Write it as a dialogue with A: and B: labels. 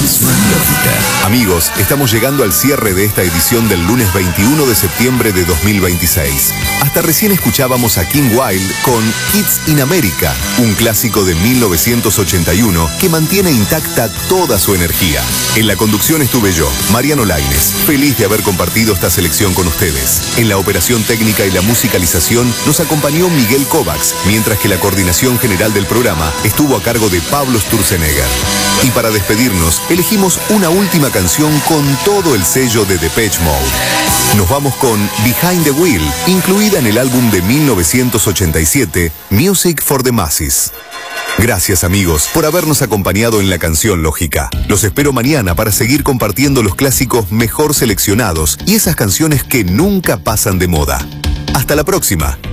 A: Suena lógica.
B: Amigos, estamos llegando al cierre de esta edición del lunes 21 de septiembre de 2026. Hasta recién escuchábamos a Kim Wilde con Kids in America, un clásico de 1981 que mantiene intacta toda su energía. En la conducción estuve yo, Mariano Lainez, feliz de haber compartido esta selección con ustedes. En la operación técnica y la musicalización nos acompañó Miguel Kovacs, mientras que la coordinación general del programa estuvo a cargo de Pablo Sturzenegger. Y para despedirnos, elegimos una última canción con todo el sello de Depeche Mode. Nos vamos con Behind the Wheel, incluida en el álbum de 1987, Music for the Masses. Gracias amigos por habernos acompañado en la canción lógica. Los espero mañana para seguir compartiendo los clásicos mejor seleccionados y esas canciones que nunca pasan de moda. Hasta la próxima.